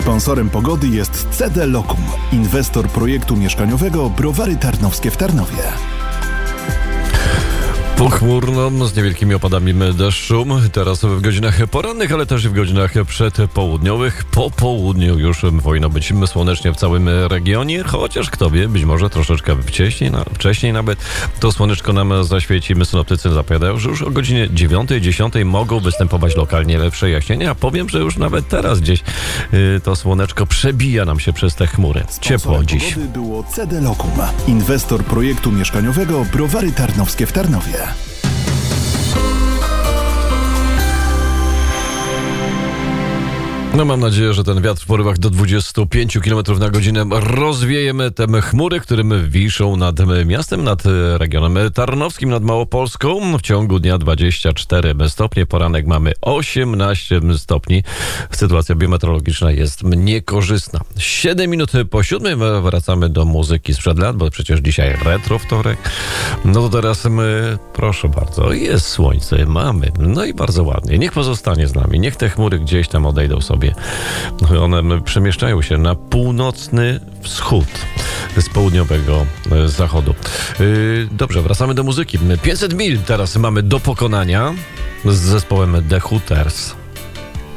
Sponsorem pogody jest CD Lokum, inwestor projektu mieszkaniowego Browary Tarnowskie w Tarnowie. Pochmurno, z niewielkimi opadami deszczu. Teraz w godzinach porannych, ale też w godzinach przedpołudniowych. Po południu już powinno być słonecznie w całym regionie, chociaż kto wie, być może troszeczkę wcześniej nawet to słoneczko nam zaświeci. Synoptycy zapowiadają, że już o godzinie 9-10 mogą występować lokalnie przejaśnienia. Powiem, że już nawet teraz gdzieś to słoneczko przebija nam się przez te chmury. Ciepło dziś. Pogody było CD Lokum, inwestor projektu mieszkaniowego Browary Tarnowskie w Tarnowie. No mam nadzieję, że ten wiatr w porywach do 25 km na godzinę rozwiejemy te chmury, którym wiszą nad miastem, nad regionem tarnowskim, nad Małopolską. W ciągu dnia 24 stopnie, poranek mamy 18 stopni. Sytuacja biometeorologiczna jest niekorzystna. 7 minut po 7 wracamy do muzyki sprzed lat, bo przecież dzisiaj retro wtorek. No to teraz my, proszę bardzo, jest słońce, mamy. No i bardzo ładnie. Niech pozostanie z nami, niech te chmury gdzieś tam odejdą sobie. One przemieszczają się na północny wschód z południowego zachodu. Dobrze, wracamy do muzyki. 500 mil teraz mamy do pokonania z zespołem The Hooters.